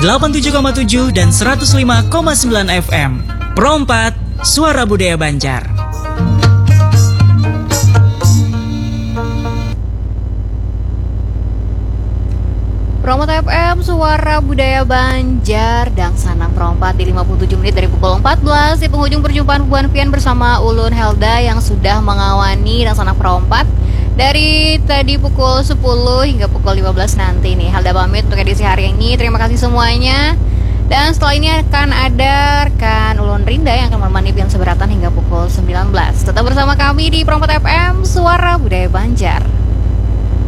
87,7 dan 105,9 FM. Pro 4, Suara Budaya Banjar. Pro 4 FM, Suara Budaya Banjar, dan Sanang Pro 4 di 57 menit dari pukul 14 di penghujung perjumpaan Buan Pian bersama Ulun Helda yang sudah mengawani dan Sanang Pro 4 dari tadi pukul 10 hingga pukul 15 nanti nih. Helda pamit untuk edisi hari ini. Terima kasih semuanya. Dan setelah ini akan ada rekan Ulun Rinda yang akan menemani Pian Seberatan hingga pukul 19. Tetap bersama kami di Pro 4 FM, Suara Budaya Banjar.